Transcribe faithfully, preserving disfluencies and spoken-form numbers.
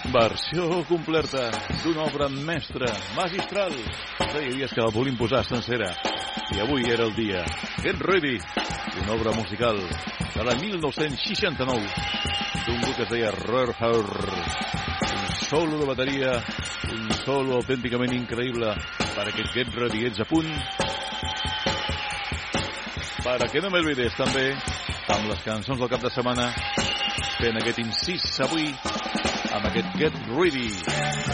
Versió completa d'una obra mestra, magistral. Feia dies que la volíem posar sencera i avui era el dia. Get Ready, una obra musical de l'any mil nou-cents seixanta-nou d'un grup que es deia Röhrhaus. Un solo de bateria, un solo autènticament increïble per aquest Get Ready. Ets a punt? Para que no me olvides, també, amb les cançons del cap de setmana, fent aquest incís avui amb aquest Get Ready.